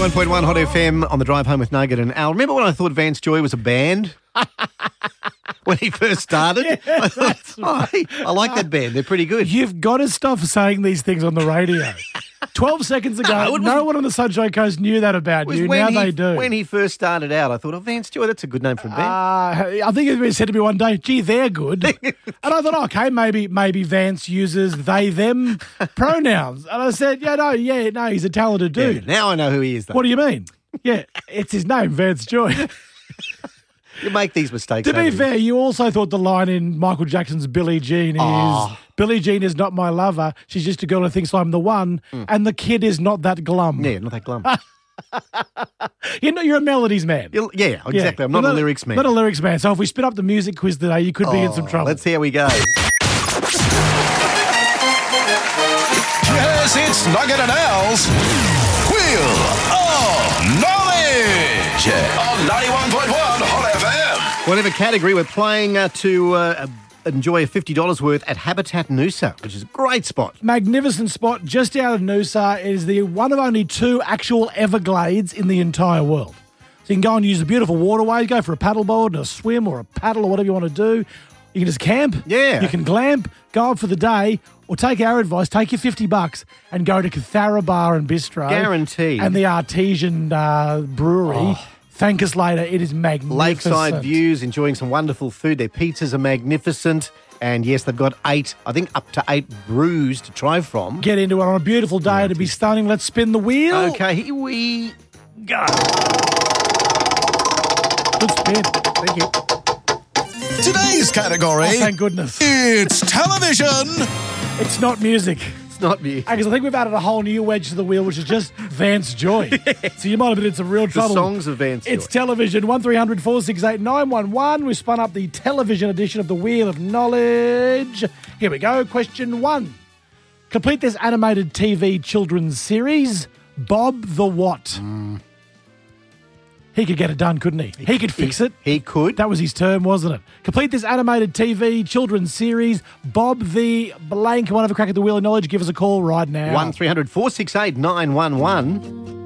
91.1 Hot FM on the drive home with Nugget and Al. Remember when I thought Vance Joy was a band? When he first started? Yeah, I thought, I like that band. They're pretty good. You've got to stop saying these things on the radio. 12 seconds ago, no one on the Sunshine Coast knew that about you. Now they do. When he first started out, I thought, Vance Joy, that's a good name for a band. I think it said to me one day, gee, they're good. And I thought, okay, maybe Vance uses they, them pronouns. And I said, no, he's a talented dude. Yeah, now I know who he is, though. What do you mean? Yeah, it's his name, Vance Joy. You make these mistakes. To be fair, you also thought the line in Michael Jackson's Billie Jean is, Billie Jean is not my lover. She's just a girl who thinks I'm the one. And the kid is not that glum. Yeah, not that glum. You're a melodies man. Yeah, exactly. I'm not a lyrics man. Not a lyrics man. So if we spin up the music quiz today, you could be in some trouble. Let's see how we go. Yes, it's Nugget and Al's Wheel of Knowledge on 91.1 Hot FM. Whatever category, we're playing to enjoy $50 worth at Habitat Noosa, which is a great spot. Magnificent spot just out of Noosa. It is the one of only two actual Everglades in the entire world. So you can go and use the beautiful waterways, go for a paddleboard, a swim or a paddle or whatever you want to do. You can just camp. Yeah. You can glamp, go up for the day, or take our advice, take your $50 and go to Cathara Bar and Bistro. Guaranteed. And the Artesian Brewery. Thank us later. It is magnificent. Lakeside views, enjoying some wonderful food. Their pizzas are magnificent. And yes, they've got up to eight brews to try from. Get into it on a beautiful day. It'll be stunning. Let's spin the wheel. Okay, here we go. Good spin. Thank you. Today's category. Oh, thank goodness. It's television. It's not music. It's not me. Because I think we've added a whole new wedge to the wheel, which is just Vance Joy. So you might have been in some real trouble. The songs of Vance Joy. It's television. 1300 468 911. We've spun up the television edition of the Wheel of Knowledge. Here we go. Question 1. Complete this animated TV children's series, Bob the What? He could get it done, couldn't he? He could fix it. He could. That was his term, wasn't it? Complete this animated TV children's series, Bob the Blank. Want to have a crack at the Wheel of Knowledge? Give us a call right now. 1300 468 911.